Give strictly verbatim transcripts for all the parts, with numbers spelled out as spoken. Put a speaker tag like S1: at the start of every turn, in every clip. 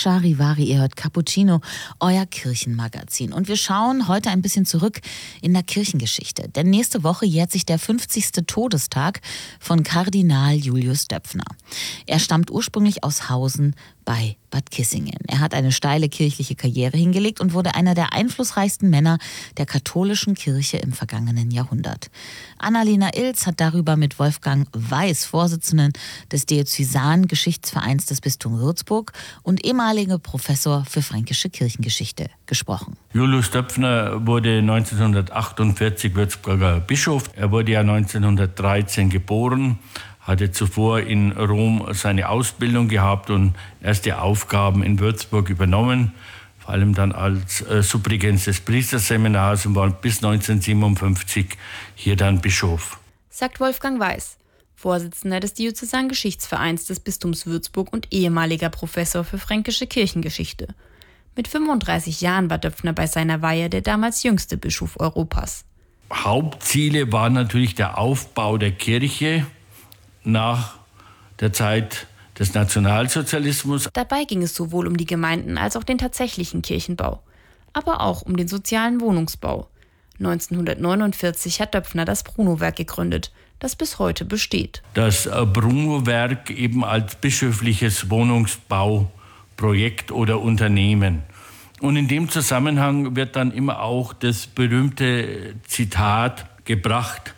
S1: Charivari, ihr hört Cappuccino, euer Kirchenmagazin. Und wir schauen heute ein bisschen zurück in der Kirchengeschichte. Denn nächste Woche jährt sich der fünfzigste Todestag von Kardinal Julius Döpfner. Er stammt ursprünglich aus Hausen bei Bad Kissingen. Er hat eine steile kirchliche Karriere hingelegt und wurde einer der einflussreichsten Männer der katholischen Kirche im vergangenen Jahrhundert. Annalena Ilz hat darüber mit Wolfgang Weiß, Vorsitzenden des Diözesan-Geschichtsvereins des Bistums Würzburg und ehemaliger Professor für fränkische Kirchengeschichte, gesprochen.
S2: Julius Döpfner wurde neunzehnhundertachtundvierzig Würzburger Bischof. Er wurde ja neunzehnhundertdreizehn geboren, hatte zuvor in Rom seine Ausbildung gehabt und erste Aufgaben in Würzburg übernommen, vor allem dann als äh, Subrigens des Priesterseminars und war bis neunzehnhundertsiebenundfünfzig hier dann Bischof.
S3: Sagt Wolfgang Weiß, Vorsitzender des Diözesan-Geschichtsvereins des Bistums Würzburg und ehemaliger Professor für fränkische Kirchengeschichte. Mit fünfunddreißig Jahren war Döpfner bei seiner Weihe der damals jüngste Bischof Europas.
S2: Hauptziele waren natürlich der Aufbau der Kirche nach der Zeit des Nationalsozialismus.
S3: Dabei ging es sowohl um die Gemeinden als auch den tatsächlichen Kirchenbau, aber auch um den sozialen Wohnungsbau. neunzehnhundertneunundvierzig hat Döpfner das Bruno-Werk gegründet, das bis heute besteht.
S2: Das Bruno-Werk eben als bischöfliches Wohnungsbauprojekt oder Unternehmen. Und in dem Zusammenhang wird dann immer auch das berühmte Zitat gebracht: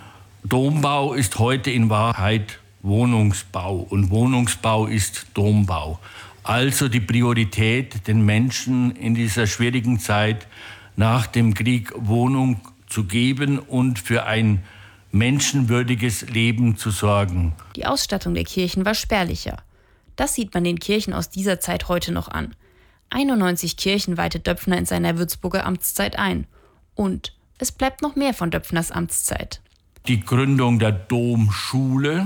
S2: Dombau ist heute in Wahrheit Wohnungsbau und Wohnungsbau ist Dombau. Also die Priorität, den Menschen in dieser schwierigen Zeit nach dem Krieg Wohnung zu geben und für ein menschenwürdiges Leben zu sorgen.
S3: Die Ausstattung der Kirchen war spärlicher. Das sieht man den Kirchen aus dieser Zeit heute noch an. einundneunzig Kirchen weihte Döpfner in seiner Würzburger Amtszeit ein. Und es bleibt noch mehr von Döpfners Amtszeit.
S2: Die Gründung der Domschule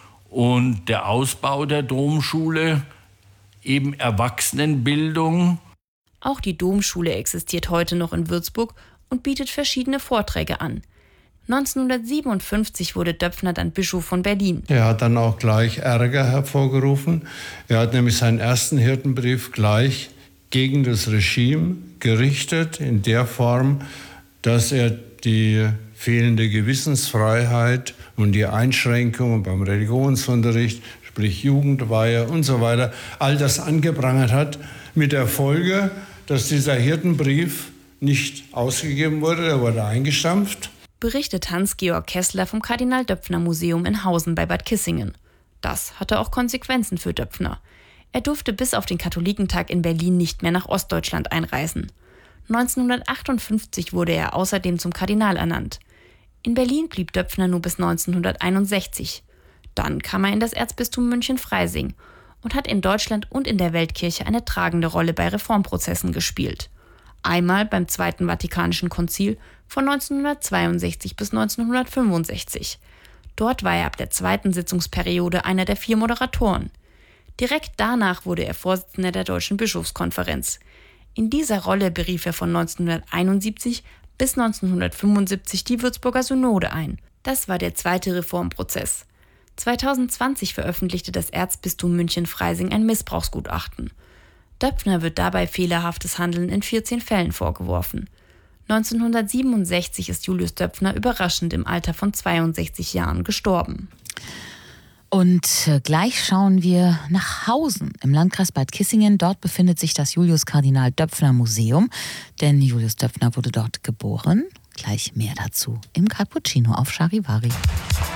S2: und der Ausbau der Domschule, eben Erwachsenenbildung.
S3: Auch die Domschule existiert heute noch in Würzburg und bietet verschiedene Vorträge an. neunzehnhundertsiebenundfünfzig wurde Döpfner dann Bischof von Berlin.
S4: Er hat dann auch gleich Ärger hervorgerufen. Er hat nämlich seinen ersten Hirtenbrief gleich gegen das Regime gerichtet, in der Form, dass er die fehlende Gewissensfreiheit und die Einschränkungen beim Religionsunterricht, sprich Jugendweihe und so weiter, all das angeprangert hat, mit der Folge, dass dieser Hirtenbrief nicht ausgegeben wurde, er wurde eingestampft.
S3: Berichtet Hans-Georg Kessler vom Kardinal-Döpfner-Museum in Hausen bei Bad Kissingen. Das hatte auch Konsequenzen für Döpfner. Er durfte bis auf den Katholikentag in Berlin nicht mehr nach Ostdeutschland einreisen. neunzehnhundertachtundfünfzig wurde er außerdem zum Kardinal ernannt. In Berlin blieb Döpfner nur bis neunzehnhunderteinundsechzig. Dann kam er in das Erzbistum München-Freising und hat in Deutschland und in der Weltkirche eine tragende Rolle bei Reformprozessen gespielt. Einmal beim Zweiten Vatikanischen Konzil von neunzehnhundertzweiundsechzig bis neunzehnhundertfünfundsechzig. Dort war er ab der zweiten Sitzungsperiode einer der vier Moderatoren. Direkt danach wurde er Vorsitzender der Deutschen Bischofskonferenz. In dieser Rolle berief er von neunzehnhunderteinundsiebzig bis neunzehnhundertfünfundsiebzig die Würzburger Synode ein. Das war der zweite Reformprozess. zweitausendzwanzig veröffentlichte das Erzbistum München-Freising ein Missbrauchsgutachten. Döpfner wird dabei fehlerhaftes Handeln in vierzehn Fällen vorgeworfen. neunzehnhundertsiebenundsechzig ist Julius Döpfner überraschend im Alter von zweiundsechzig Jahren gestorben.
S1: Und gleich schauen wir nach Hausen im Landkreis Bad Kissingen. Dort befindet sich das Julius-Kardinal-Döpfner-Museum, denn Julius Döpfner wurde dort geboren. Gleich mehr dazu im Cappuccino auf Charivari.